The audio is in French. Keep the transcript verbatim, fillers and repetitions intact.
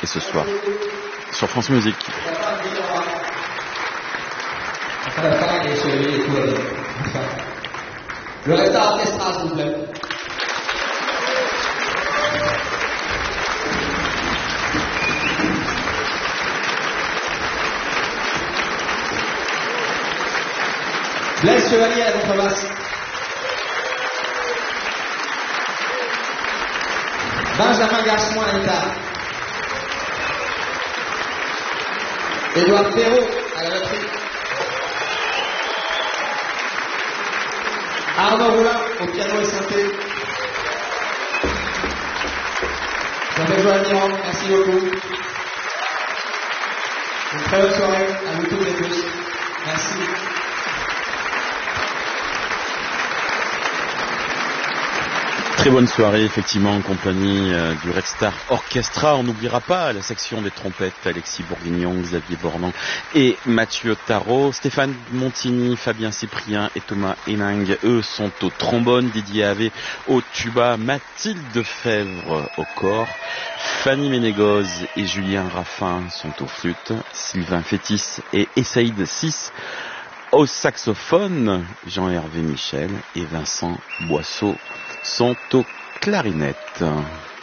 et ce soir sur France Musique. Le Resta Orchestra, s'il vous plaît. Blaise Chevalier à la contrebasse. Benjamin Garçon à la guitare. Édouard Perrault à la batterie. Arnaud Roulin au piano et synthé. Jean-Pierre Joanniran, merci beaucoup. Une très bonne soirée à vous toutes et tous. Merci. Très bonne soirée, effectivement, en compagnie euh, du Red Star Orchestra. On n'oubliera pas la section des trompettes, Alexis Bourguignon, Xavier Bornan et Mathieu Tarot. Stéphane Montigny, Fabien Cyprien et Thomas Héningue, eux, sont au trombone. Didier Havé au tuba, Mathilde Fèvre au cor, Fanny Ménégoz et Julien Raffin sont aux flûtes, Sylvain Fétis et Essaïd Sis au saxophone, Jean-Hervé Michel et Vincent Boisseau sont aux clarinettes.